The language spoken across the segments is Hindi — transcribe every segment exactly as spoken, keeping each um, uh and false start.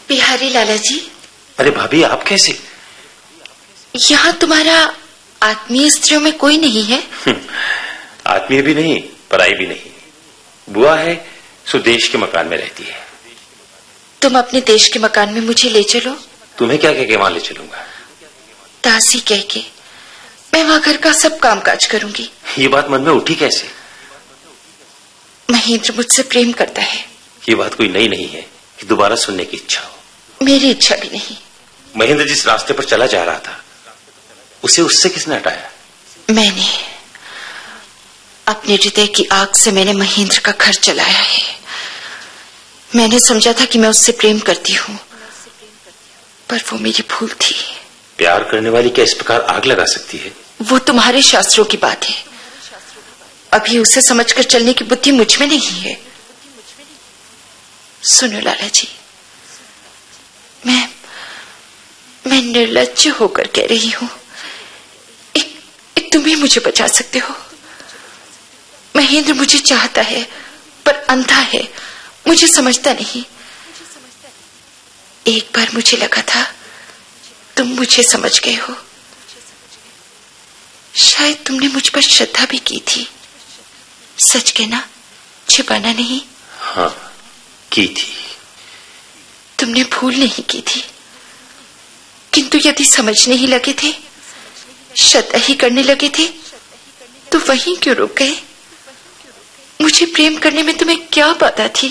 बिहारी लाला जी। अरे भाभी, आप कैसे? यहाँ तुम्हारा आत्मीय स्त्रियों में कोई नहीं है? आत्मीय भी नहीं, पराई भी नहीं। बुआ है, सो देश के मकान में रहती है। तुम अपने देश के मकान में मुझे ले चलो। तुम्हें क्या कह के वहां ले चलूंगा? दासी कह के। मैं वहां घर का सब काम काज करूंगी। ये बात मन में उठी कैसे? महेंद्र मुझसे प्रेम करता है। ये बात कोई नई नहीं है कि दोबारा सुनने की इच्छा हो। मेरी इच्छा भी नहीं। महेंद्र जिस रास्ते पर चला जा रहा था, उसे उससे किसने हटाया? मैंने। अपने हृदय की आग से मैंने महेंद्र का घर जलाया है। मैंने समझा था कि मैं उससे प्रेम करती हूँ, पर वो मेरी भूल थी। प्यार करने वाली क्या इस प्रकार आग लगा सकती है? वो तुम्हारे शास्त्रों की बात है। अभी उसे समझकर चलने की बुद्धि मुझ में नहीं है। सुनो लाला जी, मैं मैं निर्लज्ज होकर कह रही हूं, एक, एक तुम ही मुझे बचा सकते हो। महेंद्र मुझे चाहता है, पर अंधा है, मुझे समझता नहीं। एक बार मुझे लगा था तुम मुझे समझ गए हो। शायद तुमने मुझ पर श्रद्धा भी की थी। सच कहना, छिपाना नहीं। हाँ, की थी। तुमने भूल नहीं की थी, किंतु यदि समझने ही लगे थे, श्रद्धा ही करने लगे थे, तो वहीं क्यों रुक गए? मुझे प्रेम करने में तुम्हें क्या बाधा थी?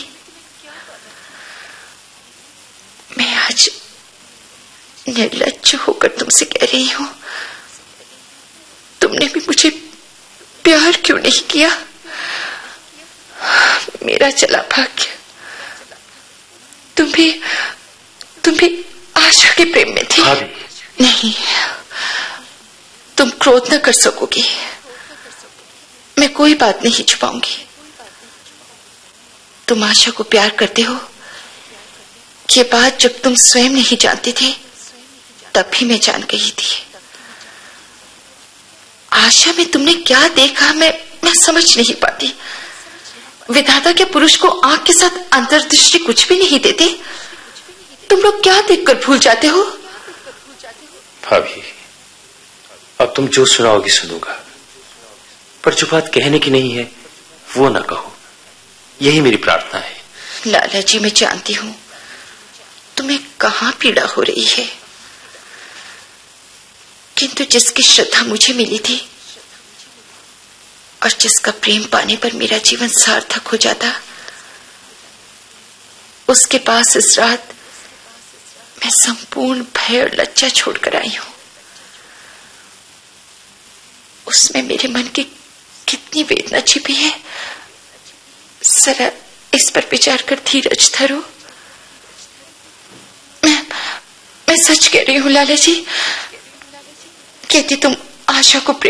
मैं आज निर्लज्ज होकर तुमसे कह रही हूं, तुमने भी मुझे प्यार क्यों नहीं किया? मेरा चला भाग्य। तुम भी तुम भी आशा के प्रेम में थी। नहीं, तुम क्रोध न कर सकोगी। मैं कोई बात नहीं छुपाऊंगी। तुम आशा को प्यार करते हो, ये बात जब तुम स्वयं नहीं जानते थे, तब भी मैं जान गई थी। आशा में तुमने क्या देखा, मैं मैं समझ नहीं पाती। विधाता क्या पुरुष को आंख के साथ अंतर्दृष्टि कुछ भी नहीं देते? तुम लोग क्या देखकर भूल जाते हो? भाभी, अब तुम जो सुनाओगी सुनूंगा, पर जो बात कहने की नहीं है वो ना कहो, यही मेरी प्रार्थना है। लाला जी, मैं जानती हूं तुम्हें कहां पीड़ा हो रही है, किंतु जिसकी श्रद्धा मुझे मिली थी और जिसका प्रेम पाने पर मेरा जीवन सार्थक हो जाता, उसके पास इस रात मैं संपूर्ण भय और लज्जा छोड़कर आई हूं। उसमें मेरे मन की कितनी वेदना छिपी है, जरा इस पर विचार कर धीरज धरो। मैं मैं सच कह रही हूं लाला जी, कहती तुम आशा को